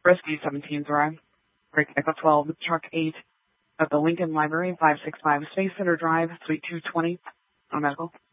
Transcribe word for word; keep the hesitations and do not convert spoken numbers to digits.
Rescue seventeen Thrive. Break Echo twelve, Truck eight at the Lincoln Library, five sixty-five Space Center Drive, Suite two twenty. On medical.